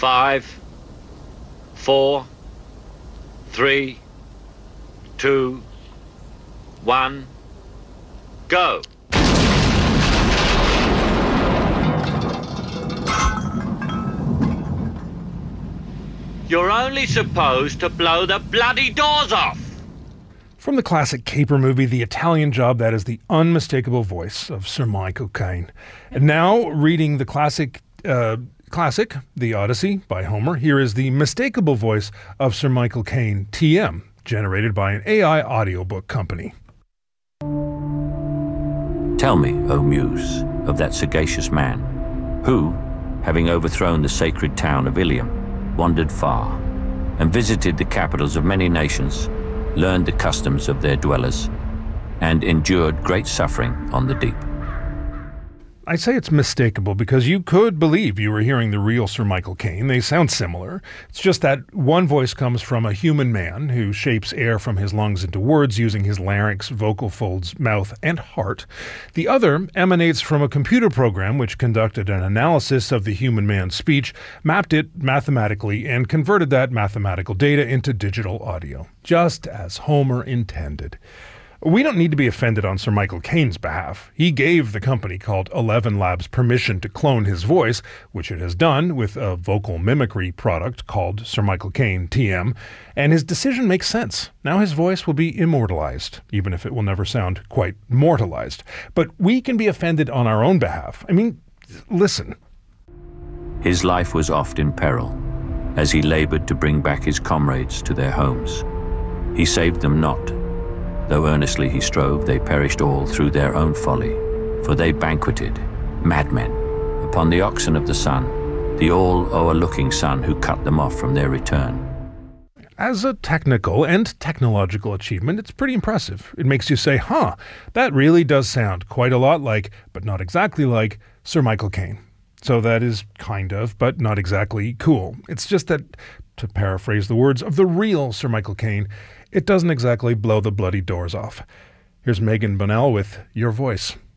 5, 4, 3, 2, 1, go. You're only supposed to blow the bloody doors off. From the classic caper movie, The Italian Job, that is the unmistakable voice of Sir Michael Caine. And now, reading the classic, The Odyssey by Homer, here is the mistakable voice of Sir Michael Caine, TM, generated by an AI audiobook company. Tell me, O Muse, of that sagacious man, who, having overthrown the sacred town of Ilium, wandered far, and visited the capitals of many nations, learned the customs of their dwellers, and endured great suffering on the deep. I say it's mistakable because you could believe you were hearing the real Sir Michael Caine. They sound similar. It's just that one voice comes from a human man who shapes air from his lungs into words using his larynx, vocal folds, mouth, and heart. The other emanates from a computer program which conducted an analysis of the human man's speech, mapped it mathematically, and converted that mathematical data into digital audio, just as Homer intended. We don't need to be offended on Sir Michael Caine's behalf. He gave the company called 11 Labs permission to clone his voice, which it has done with a vocal mimicry product called Sir Michael Caine TM, and his decision makes sense. Now his voice will be immortalized, even if it will never sound quite mortalized. But we can be offended on our own behalf. I mean, listen. His life was oft in peril, as he labored to bring back his comrades to their homes. He saved them not. Though earnestly he strove, they perished all through their own folly. For they banqueted, madmen, upon the oxen of the sun, the all-o'erlooking sun who cut them off from their return. As a technical and technological achievement, it's pretty impressive. It makes you say, that really does sound quite a lot like, but not exactly like, Sir Michael Caine. So that is kind of, but not exactly cool. It's just that, to paraphrase the words of the real Sir Michael Caine, it doesn't exactly blow the bloody doors off. Here's Megan Bonnell with Your Voice.